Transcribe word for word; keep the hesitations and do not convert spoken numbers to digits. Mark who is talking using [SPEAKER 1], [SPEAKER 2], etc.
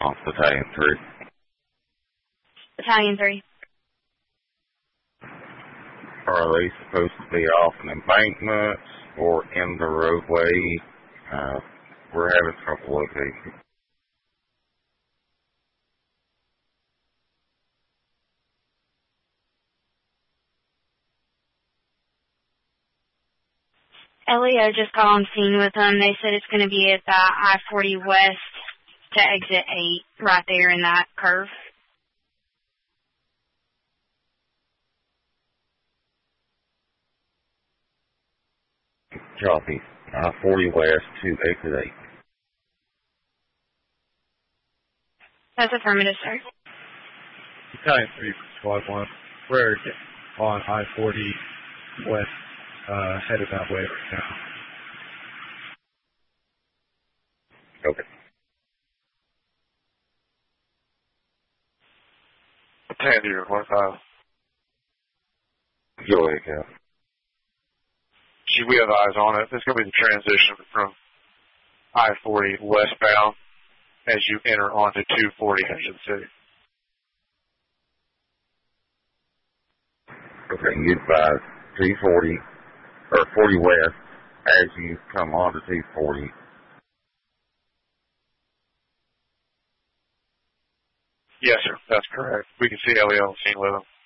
[SPEAKER 1] response, Battalion three.
[SPEAKER 2] Battalion three.
[SPEAKER 1] Are they supposed to be off an embankment or in the roadway? Uh, we're having trouble locating.
[SPEAKER 2] L E O just got on scene with them. They said it's going to be at the I forty West to exit eight, right there in that curve.
[SPEAKER 1] Copy. I forty West to exit eight.
[SPEAKER 2] That's affirmative, sir.
[SPEAKER 3] Battalion three, Squad one. We're on I forty West, uh, headed that way right now.
[SPEAKER 1] Okay.
[SPEAKER 4] Battalion zero one five.
[SPEAKER 1] Go ahead, Cal.
[SPEAKER 4] We have eyes on it. It's going to be the transition from I forty westbound as you enter onto two forty into the city.
[SPEAKER 1] Okay, you advise two forty, or forty West as you come onto two forty.
[SPEAKER 4] Yes, sir. That's correct. We can see L E L on scene with them.